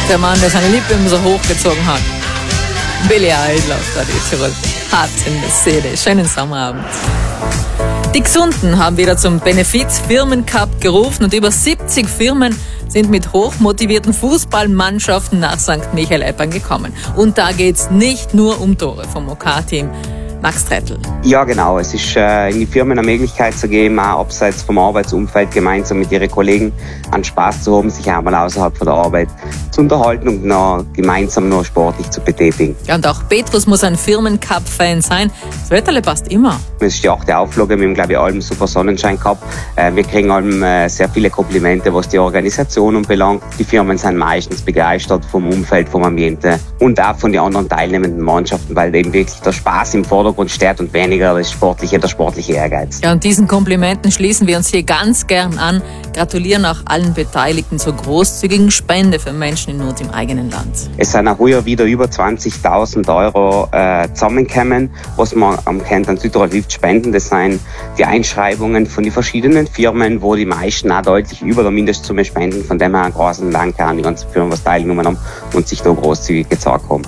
Der Mann, der seine Lippe immer so hochgezogen hat. Billy Idol auf Radio Tirol. Hart in der Seele. Schönen Sommerabend. Die Gesunden haben wieder zum Benefiz-Firmencup gerufen und über 70 Firmen sind mit hochmotivierten Fußballmannschaften nach St. Michael-Eppern gekommen. Und da geht's nicht nur um Tore vom OK-Team. Max Trettl. Ja, genau. Es ist in die Firmen eine Möglichkeit zu geben, auch abseits vom Arbeitsumfeld gemeinsam mit ihren Kollegen einen Spaß zu haben, sich einmal außerhalb von der Arbeit zu unterhalten und gemeinsam noch sportlich zu betätigen. Ja, und auch Petrus muss ein Firmencup-Fan sein. Das Wetterle passt immer. Es ist die 8. Auflage. Wir haben, glaube ich, allem super Sonnenschein gehabt. Wir kriegen allem sehr viele Komplimente, was die Organisation anbelangt. Die Firmen sind meistens begeistert vom Umfeld, vom Ambiente und auch von den anderen teilnehmenden Mannschaften, weil eben wirklich der Spaß im Vordergrund steht und weniger der sportliche Ehrgeiz. Ja, und diesen Komplimenten schließen wir uns hier ganz gern an. Gratulieren auch allen Beteiligten zur großzügigen Spende für Menschen in Not im eigenen Land. Es sind auch heuer wieder über 20.000 Euro zusammengekommen, was man am Kanton Südtirol hilft spenden. Das sind die Einschreibungen von den verschiedenen Firmen, wo die meisten auch deutlich über der Mindestsumme spenden. Von dem her einen großen Dank an die ganzen Firmen, was teilgenommen haben und sich da großzügig gezeigt haben.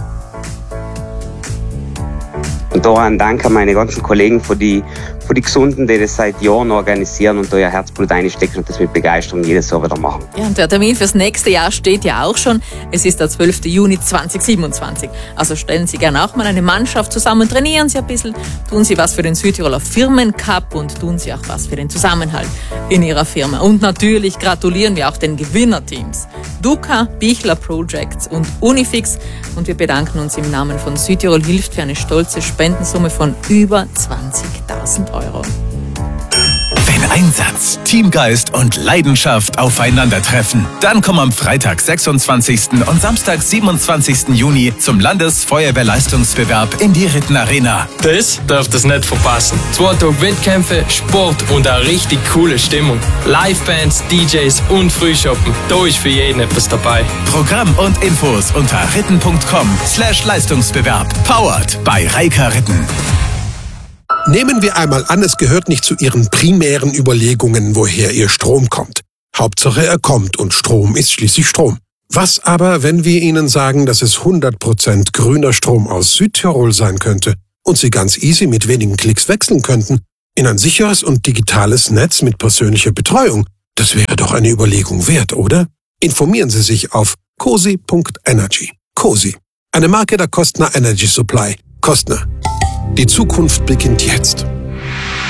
Und da ein Dank an meine ganzen Kollegen für die Gesunden, die das seit Jahren organisieren und da ihr Herzblut einstecken und das mit Begeisterung jedes Jahr wieder machen. Ja, und der Termin fürs nächste Jahr steht ja auch schon. Es ist der 12. Juni 2027. Also stellen Sie gerne auch mal eine Mannschaft zusammen, trainieren Sie ein bisschen, tun Sie was für den Südtiroler Firmencup und tun Sie auch was für den Zusammenhalt in Ihrer Firma. Und natürlich gratulieren wir auch den Gewinnerteams. Duca, Bichler Projects und Unifix. Und wir bedanken uns im Namen von Südtirol Hilft für eine stolze Spendensumme von über 20.000 Euro. Wenn Einsatz, Teamgeist und Leidenschaft aufeinandertreffen, dann komm am Freitag, 26. und Samstag, 27. Juni zum Landesfeuerwehrleistungsbewerb in die Ritten Arena. Das dürft ihr nicht verpassen. 2 Tage Wettkämpfe, Sport und eine richtig coole Stimmung. Livebands, DJs und Frühshoppen. Da ist für jeden etwas dabei. Programm und Infos unter ritten.com/Leistungsbewerb. Powered bei Reika Ritten. Nehmen wir einmal an, es gehört nicht zu Ihren primären Überlegungen, woher Ihr Strom kommt. Hauptsache er kommt und Strom ist schließlich Strom. Was aber, wenn wir Ihnen sagen, dass es 100% grüner Strom aus Südtirol sein könnte und Sie ganz easy mit wenigen Klicks wechseln könnten in ein sicheres und digitales Netz mit persönlicher Betreuung? Das wäre doch eine Überlegung wert, oder? Informieren Sie sich auf cosi.energy. Cosi, eine Marke der Kostner Energy Supply. Kostner. Die Zukunft beginnt jetzt.